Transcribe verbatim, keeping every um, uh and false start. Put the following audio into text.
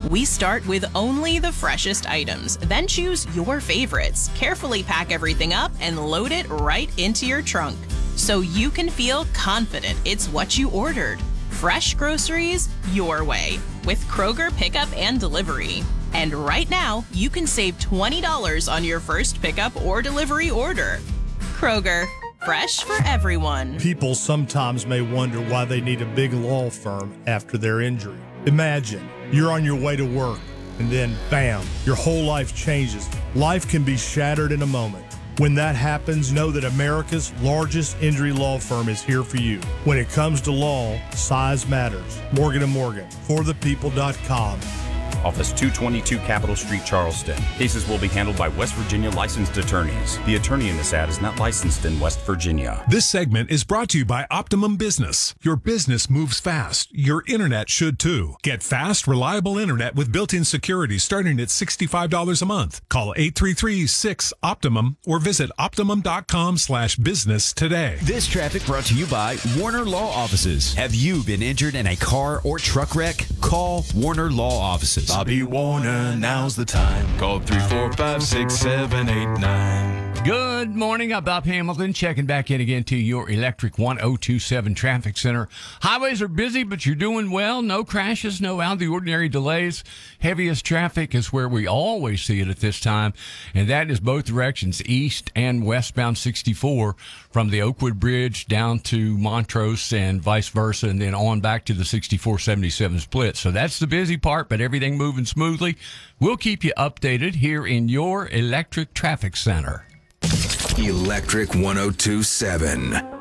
We start with only the freshest items, then choose your favorites, carefully pack everything up, and load it right into your trunk, so you can feel confident it's what you ordered. Fresh groceries your way with Kroger Pickup and Delivery. And right now, you can save twenty dollars on your first pickup or delivery order. Kroger, fresh for everyone. People sometimes may wonder why they need a big law firm after their injury. Imagine you're on your way to work and then, bam, your whole life changes. Life can be shattered in a moment. When that happens, know that America's largest injury law firm is here for you. When it comes to law, size matters. Morgan and Morgan, for the people dot com. Office two twenty-two Capitol Street, Charleston. Cases will be handled by West Virginia licensed attorneys. The attorney in this ad is not licensed in West Virginia. This segment is brought to you by Optimum Business. Your business moves fast. Your internet should too. Get fast, reliable internet with built-in security starting at sixty-five dollars a month. Call eight three three, six, Optimum or visit optimum.com slash business today. This traffic brought to you by Warner Law Offices. Have you been injured in a car or truck wreck? Call Warner Law Offices. Bobby Warner, now's the time. Call three four five, six seven eight nine. Good morning. I'm Bob Hamilton, checking back in again to your Electric one oh two seven Traffic Center. Highways are busy, but you're doing well. No crashes, no out of the ordinary delays. Heaviest traffic is where we always see it at this time, and that is both directions, east and westbound sixty-four, from the Oakwood Bridge down to Montrose and vice versa, and then on back to the sixty-four seventy-seven split. So that's the busy part, but everything moving smoothly. We'll keep you updated here in your Electric Traffic Center. Electric one oh two seven.